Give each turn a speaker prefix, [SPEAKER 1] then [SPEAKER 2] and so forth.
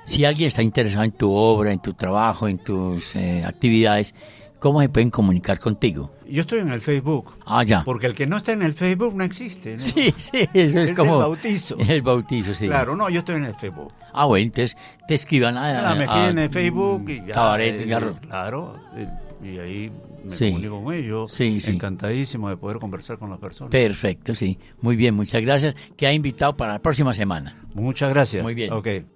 [SPEAKER 1] Si alguien está interesado en tu obra, en tu trabajo, en tus actividades, ¿cómo se pueden comunicar contigo?
[SPEAKER 2] Yo estoy en el Facebook.
[SPEAKER 1] Ya.
[SPEAKER 2] Porque el que no está en el Facebook no existe, ¿no?
[SPEAKER 1] Sí, eso es como...
[SPEAKER 2] el bautizo.
[SPEAKER 1] El bautizo, sí.
[SPEAKER 2] Claro, no, yo estoy en el Facebook.
[SPEAKER 1] Bueno, entonces te escriban
[SPEAKER 2] me escriben en el Facebook y ya.
[SPEAKER 1] Cabaret,
[SPEAKER 2] claro, y ahí me
[SPEAKER 1] sí.
[SPEAKER 2] comunico con ellos.
[SPEAKER 1] Sí.
[SPEAKER 2] Encantadísimo de poder conversar con las personas.
[SPEAKER 1] Perfecto, sí. Muy bien, muchas gracias. Queda invitado para la próxima semana.
[SPEAKER 2] Muchas gracias.
[SPEAKER 1] Muy bien.
[SPEAKER 2] Ok.